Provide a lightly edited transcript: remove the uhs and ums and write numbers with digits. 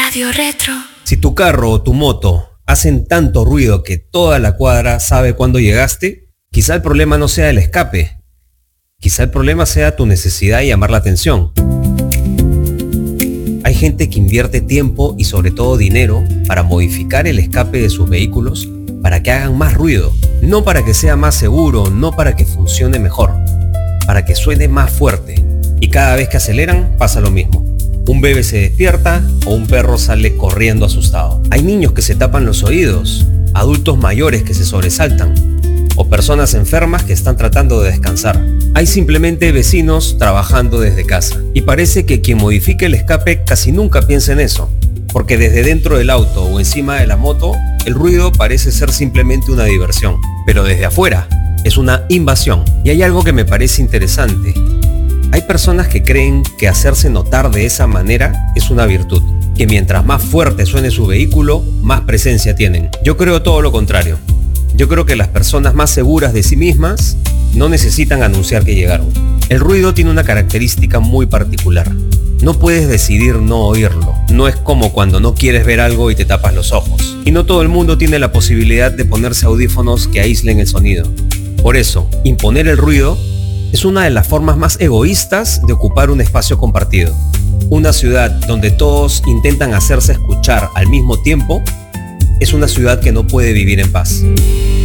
Radio Retro. Si tu carro o tu moto hacen tanto ruido que toda la cuadra sabe cuándo llegaste, quizá el problema no sea el escape. Quizá el problema sea tu necesidad de llamar la atención. Hay gente que invierte tiempo y sobre todo dinero para modificar el escape de sus vehículos para que hagan más ruido. No para que sea más seguro, no para que funcione mejor, para que suene más fuerte. Y cada vez que aceleran pasa lo mismo. Un bebé se despierta o un perro sale corriendo asustado. Hay niños que se tapan los oídos, adultos mayores que se sobresaltan o personas enfermas que están tratando de descansar. Hay simplemente vecinos trabajando desde casa. Y parece que quien modifique el escape casi nunca piensa en eso, porque desde dentro del auto o encima de la moto, el ruido parece ser simplemente una diversión. Pero desde afuera es una invasión. Y hay algo que me parece interesante. Hay personas que creen que hacerse notar de esa manera es una virtud, que mientras más fuerte suene su vehículo, más presencia tienen. Yo creo todo lo contrario. Yo creo que las personas más seguras de sí mismas no necesitan anunciar que llegaron. El ruido tiene una característica muy particular. No puedes decidir no oírlo. No es como cuando no quieres ver algo y te tapas los ojos. Y no todo el mundo tiene la posibilidad de ponerse audífonos que aíslen el sonido. Por eso, imponer el ruido es una de las formas más egoístas de ocupar un espacio compartido. Una ciudad donde todos intentan hacerse escuchar al mismo tiempo es una ciudad que no puede vivir en paz.